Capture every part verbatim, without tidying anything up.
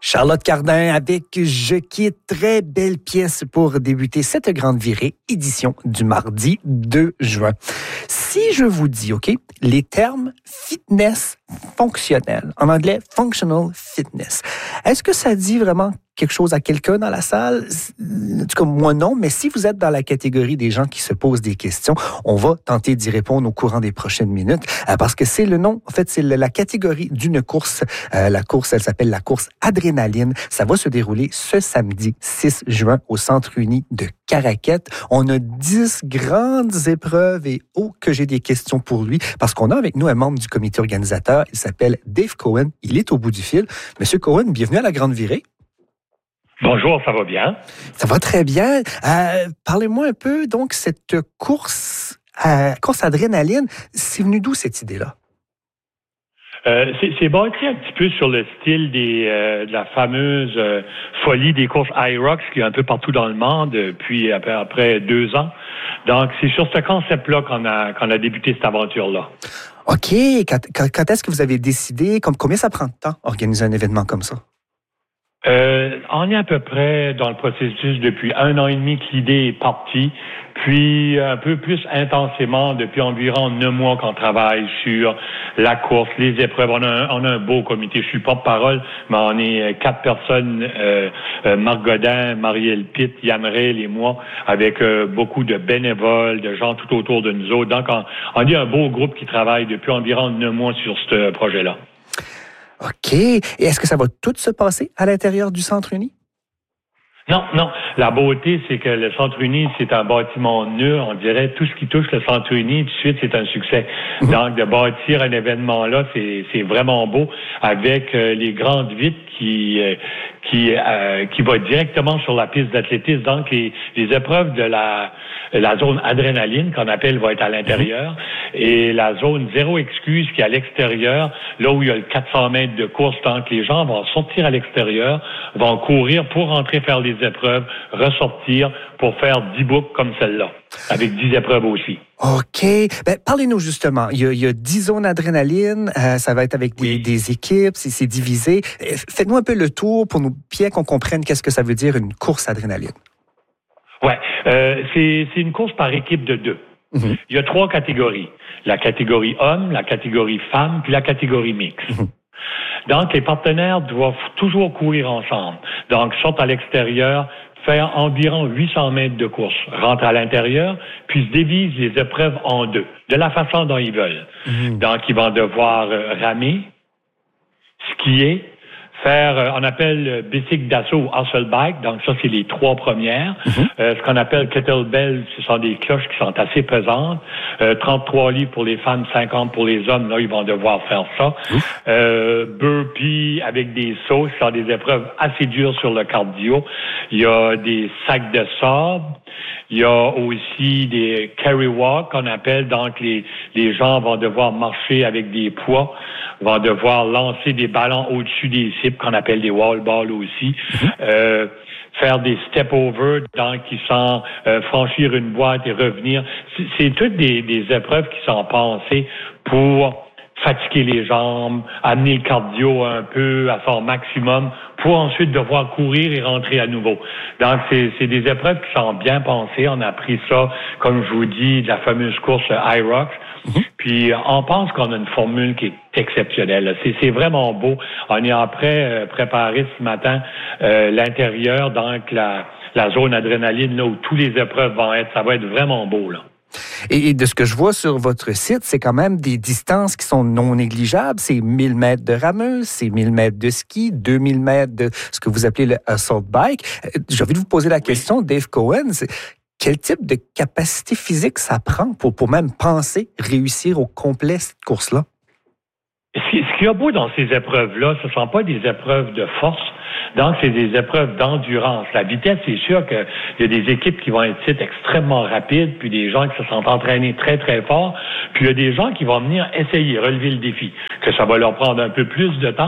Charlotte Cardin avec Je quitte. Très belle pièce pour débuter cette grande virée, édition du mardi deux juin. Si je vous dis, OK, les termes fitness fonctionnel, en anglais functional fitness, est-ce que ça dit vraiment quelque chose à quelqu'un dans la salle? En tout cas, moi non, mais si vous êtes dans la catégorie des gens qui se posent des questions, on va tenter d'y répondre au courant des prochaines minutes, euh, parce que c'est le nom, en fait, c'est le, la catégorie d'une course. Euh, la course, elle s'appelle la course Adrénaline. Ça va se dérouler ce samedi six juin au Centre uni de Caraquette. On a dix grandes épreuves et oh, que j'ai des questions pour lui, parce qu'on a avec nous un membre du comité organisateur. Il s'appelle Dave Cohen. Il est au bout du fil. Monsieur Cohen, bienvenue à la grande virée. Bonjour, ça va bien? Ça va très bien. Euh, parlez-moi un peu, donc, cette course, euh, course adrénaline, c'est venu d'où cette idée-là? Euh, c'est, c'est bâti un petit peu sur le style des, euh, de la fameuse euh, folie des courses IROX qui est un peu partout dans le monde depuis après, après deux ans. Donc, c'est sur ce concept-là qu'on a, qu'on a débuté cette aventure-là. OK. Quand, quand, quand est-ce que vous avez décidé, comme, combien ça prend de temps organiser un événement comme ça? Euh, on est à peu près dans le processus depuis un an et demi que l'idée est partie, puis un peu plus intensément depuis environ neuf mois qu'on travaille sur la course, les épreuves. On a un, on a un beau comité. Je suis porte-parole, mais on est quatre personnes, euh, euh, Marc Godin, Marielle Pitt, Yann Rayl et moi, avec euh, beaucoup de bénévoles, de gens tout autour de nous autres. Donc, on, on est un beau groupe qui travaille depuis environ neuf mois sur ce projet-là. OK. Et est-ce que ça va tout se passer à l'intérieur du Centre uni? Non, non. La beauté, c'est que le Centre uni, c'est un bâtiment neuf. On dirait tout ce qui touche le Centre uni, tout de suite, c'est un succès. Mmh. Donc, de bâtir un événement-là, c'est, c'est vraiment beau, avec euh, les grandes vitres qui euh, qui euh, qui va directement sur la piste d'athlétisme. Donc, les, les épreuves de la la zone adrénaline, qu'on appelle, va être à l'intérieur, mmh. et la zone zéro excuse, qui est à l'extérieur, là où il y a le quatre cents mètres de course. Donc, les gens vont sortir à l'extérieur, vont courir pour rentrer faire les épreuves, ressortir pour faire dix boucles comme celle-là, avec dix épreuves aussi. OK. Ben, parlez-nous justement. Il y a, il y a dix zones adrénaline. Euh, ça va être avec des, oui. des équipes. C'est, c'est divisé. Faites-nous un peu le tour pour nous, bien qu'on comprenne qu'est-ce que ça veut dire une course adrénaline. Ouais. Euh, c'est, c'est une course par équipe de deux. Mm-hmm. Il y a trois catégories. La catégorie homme, la catégorie femme, puis la catégorie mixte. Mm-hmm. Donc, les partenaires doivent toujours courir ensemble. Donc, ils sont à l'extérieur, faire environ huit cents mètres de course, rentrent à l'intérieur, puis se divisent les épreuves en deux, de la façon dont ils veulent. Mmh. Donc, ils vont devoir euh, ramer, skier, faire, euh, on appelle euh, bicycle d'assaut ou hustle bike, donc ça, c'est les trois premières. Mm-hmm. Euh, ce qu'on appelle kettlebell, ce sont des cloches qui sont assez pesantes. Euh, trente-trois livres pour les femmes, cinquante pour les hommes, là, ils vont devoir faire ça. Mm-hmm. Euh, burpee avec des sauts, ce sont des épreuves assez dures sur le cardio. Il y a des sacs de sable. Il y a aussi des carry walk qu'on appelle, donc les, les gens vont devoir marcher avec des poids, vont devoir lancer des ballons au-dessus des cibles qu'on appelle des wall balls aussi, mm-hmm. euh, faire des step over, donc qui sont euh, franchir une boîte et revenir. C'est, c'est toutes des, des épreuves qui sont pensées pour fatiguer les jambes, amener le cardio un peu à son maximum pour ensuite devoir courir et rentrer à nouveau. Donc, c'est, c'est des épreuves qui sont bien pensées. On a pris ça, comme je vous dis, de la fameuse course IROX. Mm-hmm. Puis, on pense qu'on a une formule qui est exceptionnelle. C'est, c'est vraiment beau. On est en train euh, préparer ce matin euh, l'intérieur, donc la, la zone adrénaline, là où tous les épreuves vont être. Ça va être vraiment beau, là. Et de ce que je vois sur votre site, c'est quand même des distances qui sont non négligeables. C'est mille mètres de rameuse, c'est mille mètres de ski, deux mille mètres de ce que vous appelez le assault bike. J'ai envie de vous poser la question, Dave Cohen, c'est quel type de capacité physique ça prend pour, pour même penser réussir au complet cette course-là? Ce qu'il y a beau dans ces épreuves-là, ce ne sont pas des épreuves de force, donc c'est des épreuves d'endurance. La vitesse, c'est sûr qu'il y a des équipes qui vont être extrêmement rapides, puis des gens qui se sont entraînés très, très fort, puis il y a des gens qui vont venir essayer, relever le défi, que ça va leur prendre un peu plus de temps,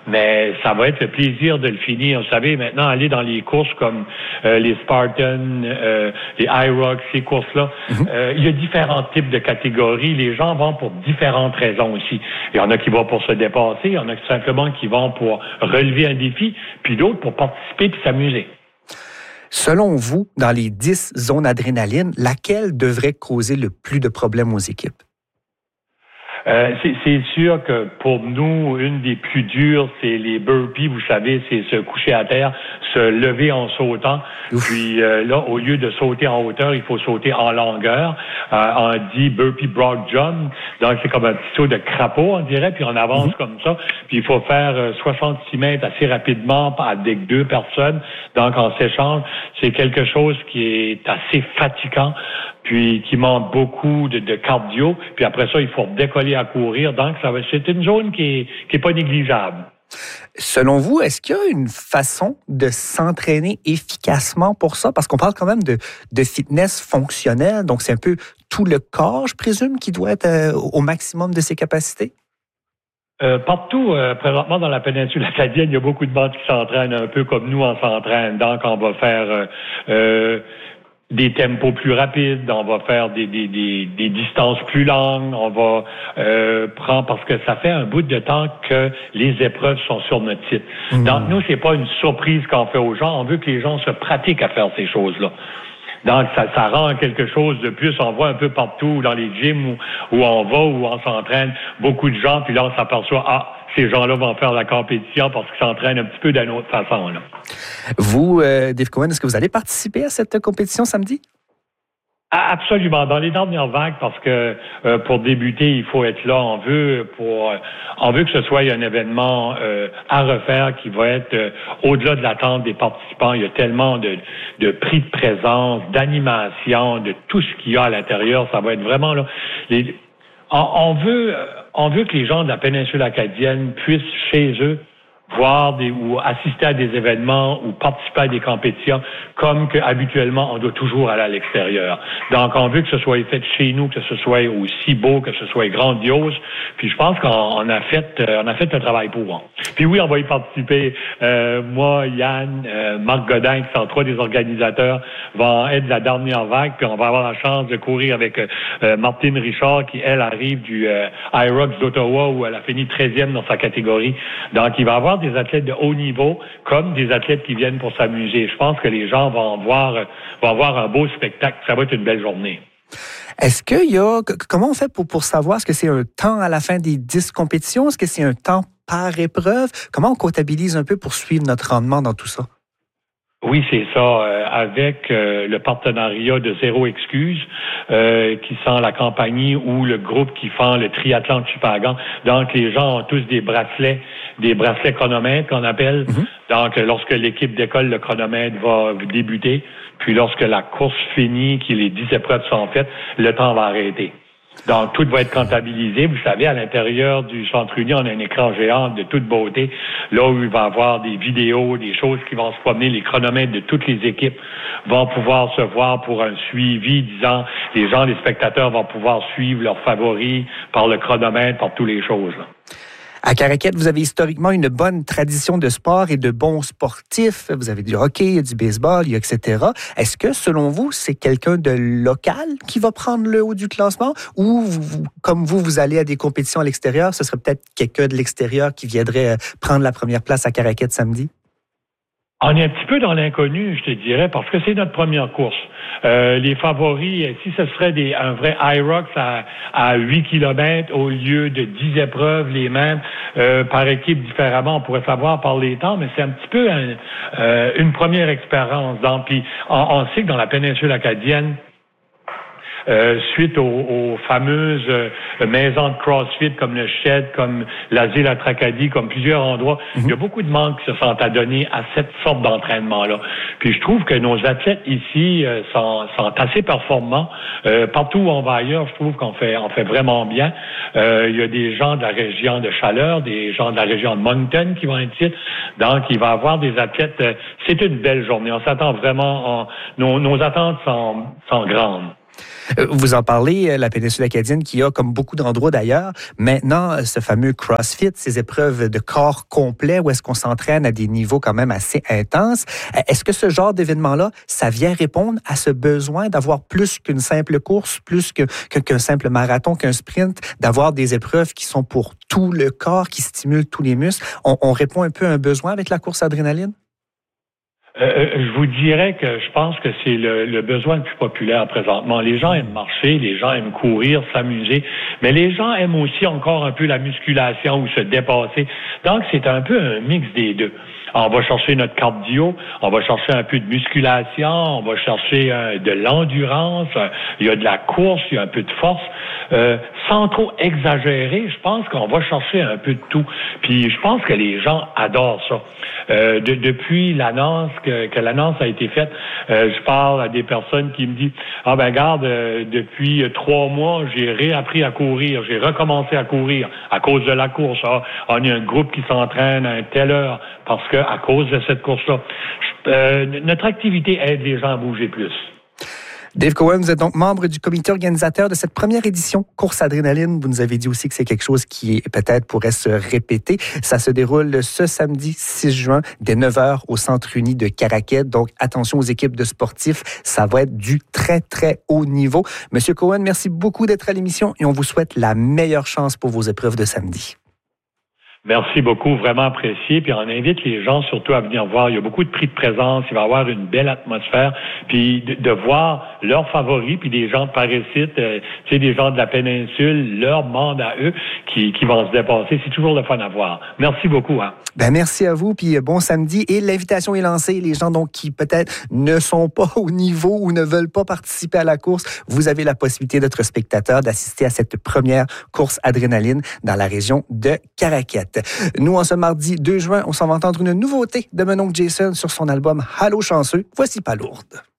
mais ça va être le plaisir de le finir. Vous savez, maintenant, aller dans les courses comme euh, les Spartans, euh, les IROC, ces courses-là, mm-hmm. euh, il y a différents types de catégories. Les gens vont pour différentes raisons aussi. Il y en a qui vont pour se dépasser, il y en a qui simplement qui vont pour relever un défi, puis d'autres pour participer puis s'amuser. Selon vous, dans les dix zones adrénaline, laquelle devrait causer le plus de problèmes aux équipes? Euh, c'est, c'est sûr que pour nous, une des plus dures, c'est les burpees. Vous savez, c'est se coucher à terre, se lever en sautant. Ouf. Puis euh, là, au lieu de sauter en hauteur, il faut sauter en longueur. Euh, on dit burpee broad jump. Donc, c'est comme un petit saut de crapaud, on dirait, puis on avance mm-hmm. comme ça. Puis il faut faire euh, soixante-six mètres assez rapidement avec deux personnes. Donc, en s'échange, c'est quelque chose qui est assez fatigant, puis qui manque beaucoup de, de cardio. Puis après ça, il faut décoller à courir. Donc, ça va, c'est une zone qui est, qui est pas négligeable. Selon vous, est-ce qu'il y a une façon de s'entraîner efficacement pour ça? Parce qu'on parle quand même de, de fitness fonctionnel, donc c'est un peu tout le corps, je présume, qui doit être euh, au maximum de ses capacités? Euh, partout, euh, présentement dans la péninsule acadienne, il y a beaucoup de bandes qui s'entraînent un peu comme nous, on s'entraîne. Donc, on va faire... Euh, euh, des tempos plus rapides, on va faire des, des, des, des distances plus longues, on va euh, prendre, parce que ça fait un bout de temps que les épreuves sont sur notre site. Mmh. Donc, nous, c'est pas une surprise qu'on fait aux gens, on veut que les gens se pratiquent à faire ces choses-là. Donc, ça, ça rend quelque chose de plus. On voit un peu partout dans les gyms où, où on va, où on s'entraîne, beaucoup de gens, puis là, on s'aperçoit, ah, ces gens-là vont faire la compétition parce qu'ils s'entraînent un petit peu d'une autre façon, là. Vous, euh, Dave Cohen, est-ce que vous allez participer à cette compétition samedi? Absolument. Dans les dernières vagues, parce que euh, pour débuter, il faut être là. On veut pour, on veut que ce soit un événement euh, à refaire qui va être euh, au-delà de l'attente des participants. Il y a tellement de, de prix de présence, d'animation, de tout ce qu'il y a à l'intérieur. Ça va être vraiment là. Les, on, on veut, on veut que les gens de la péninsule acadienne puissent chez eux voir des, ou assister à des événements ou participer à des compétitions comme que habituellement on doit toujours aller à l'extérieur. Donc on veut que ce soit fait chez nous, que ce soit aussi beau, que ce soit grandiose. Puis je pense qu'on on a fait on a fait un travail pour. Hein. Puis oui, on va y participer. Euh, moi, Yann, euh, Marc Godin, qui sont trois des organisateurs, vont être de la dernière vague. Puis on va avoir la chance de courir avec euh, Martine Richard, qui elle arrive du euh, IROC d'Ottawa où elle a fini treizième dans sa catégorie. Donc il va y avoir des athlètes de haut niveau comme des athlètes qui viennent pour s'amuser. Je pense que les gens vont voir, vont voir un beau spectacle. Ça va être une belle journée. Est-ce qu'il y a... Comment on fait pour, pour savoir? Est-ce que c'est un temps à la fin des dix compétitions? Est-ce que c'est un temps par épreuve? Comment on comptabilise un peu pour suivre notre rendement dans tout ça? Oui, c'est ça. Euh, avec euh, le partenariat de Zéro Excuse, euh, qui sont la compagnie ou le groupe qui font le triathlon de Chupagan. Donc, les gens ont tous des bracelets, des bracelets chronomètres qu'on appelle. Mm-hmm. Donc, lorsque l'équipe d'école, le chronomètre va débuter, puis lorsque la course finit, que les dix épreuves sont faites, le temps va arrêter. Donc, tout va être comptabilisé. Vous savez, à l'intérieur du Centre Uni, on a un écran géant de toute beauté, là où il va y avoir des vidéos, des choses qui vont se promener, les chronomètres de toutes les équipes vont pouvoir se voir pour un suivi, disant, les gens, les spectateurs vont pouvoir suivre leurs favoris par le chronomètre, par toutes les choses, là. À Caraquette, vous avez historiquement une bonne tradition de sport et de bons sportifs. Vous avez du hockey, il y a du baseball, il y a et cetera. Est-ce que, selon vous, c'est quelqu'un de local qui va prendre le haut du classement? Ou, vous, comme vous, vous allez à des compétitions à l'extérieur, ce serait peut-être quelqu'un de l'extérieur qui viendrait prendre la première place à Caraquette samedi? On est un petit peu dans l'inconnu, je te dirais, parce que c'est notre première course. Euh, les favoris, si ce serait des, un vrai IROC à, à huit kilomètres au lieu de dix épreuves, les mêmes, euh, par équipe différemment, on pourrait savoir par les temps, mais c'est un petit peu un, euh, une première expérience. Donc, puis on, on sait que dans la péninsule acadienne, Euh, suite aux, aux fameuses euh, maisons de CrossFit comme le Shed, comme l'Asile à Tracadie, comme plusieurs endroits, mm-hmm. il y a beaucoup de monde qui se sont adonnés à cette sorte d'entraînement-là. Puis je trouve que nos athlètes ici euh, sont, sont assez performants. Euh, partout où on va ailleurs, je trouve qu'on fait, on fait vraiment bien. Euh, il y a des gens de la région de Chaleur, des gens de la région de Moncton qui vont être ici. Donc, il va y avoir des athlètes. Euh, c'est une belle journée. On s'attend vraiment... On, nos, nos attentes sont, sont grandes. Vous en parlez, la péninsule acadienne qui a, comme beaucoup d'endroits d'ailleurs, maintenant ce fameux CrossFit, ces épreuves de corps complet où est-ce qu'on s'entraîne à des niveaux quand même assez intenses. Est-ce que ce genre d'événement-là, ça vient répondre à ce besoin d'avoir plus qu'une simple course, plus que, que, qu'un simple marathon, qu'un sprint, d'avoir des épreuves qui sont pour tout le corps, qui stimulent tous les muscles? On, on répond un peu à un besoin avec la course adrénaline? Euh, je vous dirais que je pense que c'est le, le besoin le plus populaire présentement. Les gens aiment marcher, les gens aiment courir, s'amuser, mais les gens aiment aussi encore un peu la musculation ou se dépasser. Donc, c'est un peu un mix des deux. On va chercher notre cardio, on va chercher un peu de musculation, on va chercher euh, de l'endurance, euh, il y a de la course, il y a un peu de force. Euh, sans trop exagérer, je pense qu'on va chercher un peu de tout. Puis je pense que les gens adorent ça. Euh, de, depuis l'annonce que, que l'annonce a été faite, euh, je parle à des personnes qui me disent ah ben garde, euh, depuis trois mois j'ai réappris à courir, j'ai recommencé à courir à cause de la course. Ah, on a un groupe qui s'entraîne à une telle heure parce que à cause de cette course-là, euh, notre activité aide les gens à bouger plus. Dave Cohen, vous êtes donc membre du comité organisateur de cette première édition Course Adrénaline. Vous nous avez dit aussi que c'est quelque chose qui peut-être pourrait se répéter. Ça se déroule ce samedi six juin dès neuf heures au Centre uni de Caraquet. Donc, attention aux équipes de sportifs. Ça va être du très, très haut niveau. Monsieur Cohen, merci beaucoup d'être à l'émission et on vous souhaite la meilleure chance pour vos épreuves de samedi. Merci beaucoup, vraiment apprécié. Puis on invite les gens surtout à venir voir. Il y a beaucoup de prix de présence. Il va y avoir une belle atmosphère. Puis de, de voir leurs favoris, puis des gens de par ici, euh, tu sais, des gens de la péninsule, leur monde à eux qui, qui vont se dépasser. C'est toujours le fun à voir. Merci beaucoup. Hein. Ben merci à vous, puis bon samedi. Et l'invitation est lancée. Les gens donc qui peut-être ne sont pas au niveau ou ne veulent pas participer à la course, vous avez la possibilité d'être spectateur, d'assister à cette première course adrénaline dans la région de Caraquet. Nous, en ce mardi deux juin, on s'en va entendre une nouveauté de mon oncle Jason sur son album Allô chanceux. Voici Palourde.